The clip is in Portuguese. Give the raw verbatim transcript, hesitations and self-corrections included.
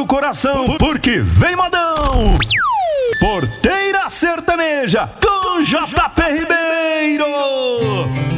coração, porque vem modão! Porteira Sertaneja com J P Ribeiro!